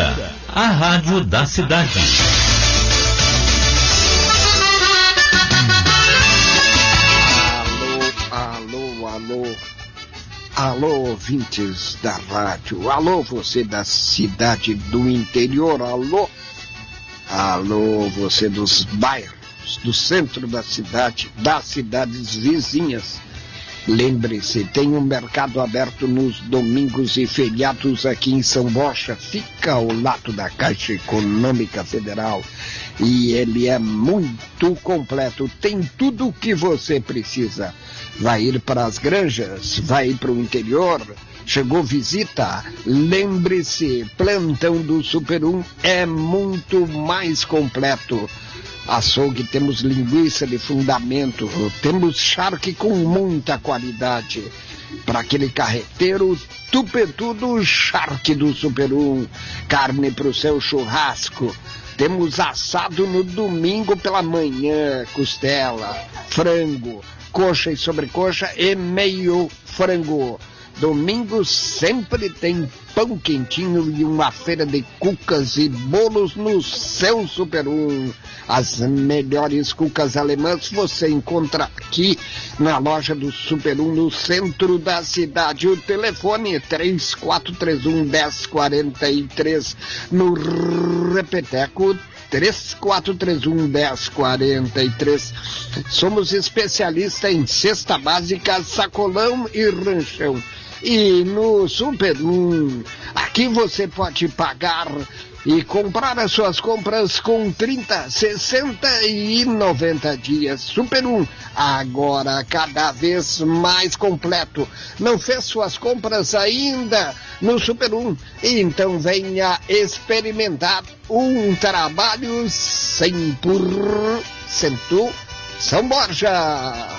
Cultura, a rádio da cidade. Alô, ouvintes da rádio. Alô, você da cidade do interior. Alô, você dos bairros, do centro da cidade, das cidades vizinhas. Lembre-se, tem um mercado aberto nos domingos e feriados aqui em São Borja. Fica ao lado da Caixa Econômica Federal. E ele é muito completo. Tem tudo o que você precisa. Vai ir para as granjas, vai ir para o interior, chegou visita, lembre-se, plantão do Super 1 é muito mais completo. Açougue, temos linguiça de fundamento, temos charque com muita qualidade. Para aquele carreteiro, tupetudo charque do Super 1, carne para o seu churrasco. Temos assado no domingo pela manhã, costela, frango, coxa e sobrecoxa e meio frango. Domingo sempre tem pão quentinho e uma feira de cucas e bolos no seu Super 1. As melhores cucas alemãs você encontra aqui na loja do Super 1 no centro da cidade. O telefone é 3431-1043 no Repeteco 3431-1043. Somos especialistas em cesta básica, sacolão e ranchão. E no Super 1, aqui você pode pagar e comprar as suas compras com 30, 60 e 90 dias. Super 1, agora cada vez mais completo. Não fez suas compras ainda no Super 1? Então venha experimentar um trabalho 100% São Borja.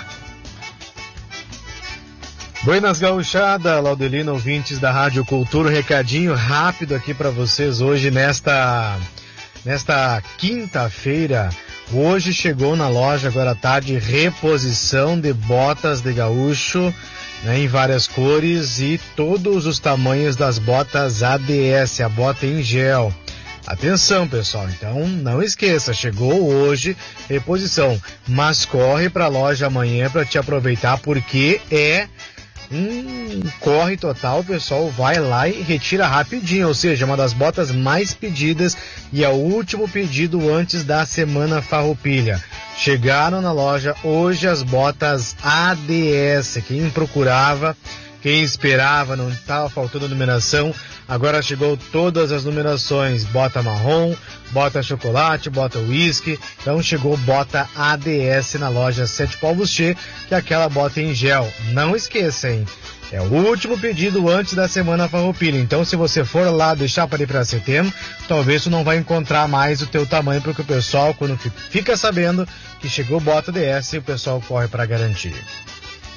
Buenas gauchada, Laudelino, ouvintes da Rádio Cultura, um recadinho rápido aqui para vocês hoje nesta quinta-feira. Hoje chegou na loja agora à tarde reposição de botas de gaúcho, né, em várias cores e todos os tamanhos das botas ADS, a bota em gel. Atenção, pessoal, então não esqueça, chegou hoje reposição, mas corre para a loja amanhã para te aproveitar porque é corre total, o pessoal vai lá e retira rapidinho, ou seja, uma das botas mais pedidas e é o último pedido antes da Semana Farroupilha. Chegaram na loja hoje as botas ADS, quem procurava, quem esperava, não estava faltando numeração, agora chegou todas as numerações, bota marrom, bota chocolate, bota whisky, então chegou bota ADS na loja Sete Povos Che, que é aquela bota em gel. Não esqueça, hein? É o último pedido antes da Semana Farroupilha, então se você for lá deixar para ir para setembro, talvez tu não vai encontrar mais o teu tamanho, porque o pessoal, quando fica sabendo que chegou bota ADS, o pessoal corre para garantir.